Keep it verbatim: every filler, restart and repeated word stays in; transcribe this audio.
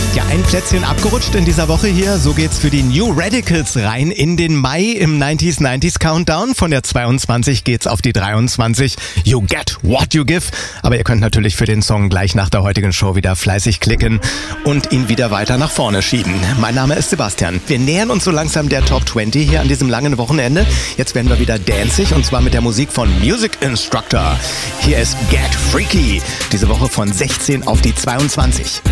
Ja, ein Plätzchen abgerutscht in dieser Woche hier. So geht's für die New Radicals rein in den Mai im neunziger neunziger Countdown. Von der zweiundzwanzig geht's auf die dreiundzwanzig. You get what you give. Aber ihr könnt natürlich für den Song gleich nach der heutigen Show wieder fleißig klicken und ihn wieder weiter nach vorne schieben. Mein Name ist Sebastian. Wir nähern uns so langsam der Top zwanzig hier an diesem langen Wochenende. Jetzt werden wir wieder danzig und zwar mit der Musik von Music Instructor. Hier ist Get Freaky. Diese Woche von sechzehn auf die zweiundzwanzig.